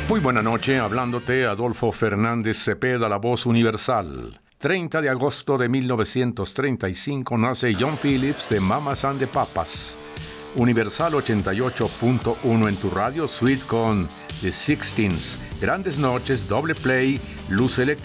Muy buena noche, hablándote Adolfo Fernández Cepeda, la voz universal. 30 de agosto de 1935 nace John Phillips de Mamas and the Papas. Universal 88.1 en tu radio, suite con The Sixteens, Grandes Noches, Doble Play, Luz Eléctrica.